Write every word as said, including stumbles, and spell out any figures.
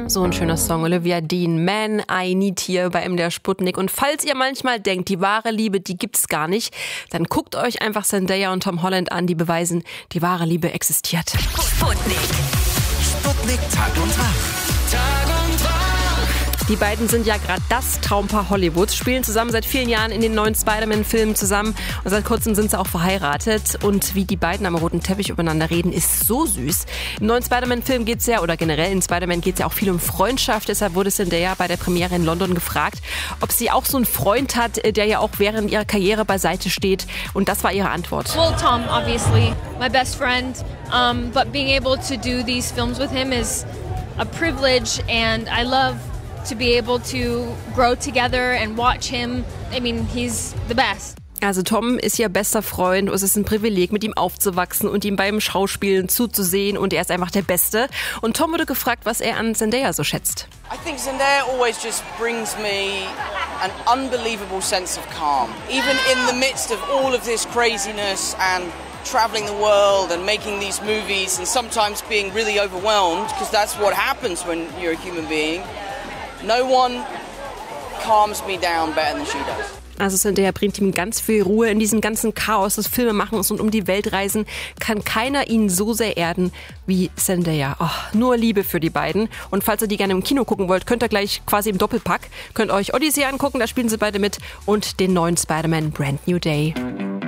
So ein schöner Song. Olivia Dean, Man I Need hier bei M D R Sputnik. Und falls ihr manchmal denkt, die wahre Liebe, die gibt's gar nicht, dann guckt euch einfach Zendaya und Tom Holland an, die beweisen, die wahre Liebe existiert. Sputnik. Sputnik Tag und Tag. Tag und Tag. Die beiden sind ja gerade das Traumpaar Hollywoods, spielen zusammen seit vielen Jahren in den neuen Spider-Man-Filmen zusammen und seit kurzem sind sie auch verheiratet. Und wie die beiden am roten Teppich übereinander reden, ist so süß. Im neuen Spider-Man-Film geht es ja, oder generell in Spider-Man geht es ja auch viel um Freundschaft. Deshalb wurde Zendaya bei der Premiere in London gefragt, ob sie auch so einen Freund hat, der ja auch während ihrer Karriere beiseite steht. Und das war ihre Antwort. Well, Tom, obviously, my best friend. Um, but being able to do these films with him is a privilege, and I love to be able to grow together and watch him. I mean, he's the best. Also Tom ist ihr bester Freund und es ist ein Privileg, mit ihm aufzuwachsen und ihm beim Schauspielen zuzusehen und er ist einfach der Beste. Und Tom wurde gefragt, was er an Zendaya so schätzt. I think Zendaya always just brings me an unbelievable sense of calm. Even in the midst of all of this craziness and traveling the world and making these movies and sometimes being really overwhelmed, because that's what happens when you're a human being. No one calms me down better than she does. Also Zendaya bringt ihm ganz viel Ruhe in diesem ganzen Chaos des Filmemachens und um die Welt reisen. Kann keiner ihn so sehr erden wie Zendaya. Oh, nur Liebe für die beiden. Und falls ihr die gerne im Kino gucken wollt, könnt ihr gleich quasi im Doppelpack, könnt euch Odyssey angucken, da spielen sie beide mit, und den neuen Spider-Man Brand New Day.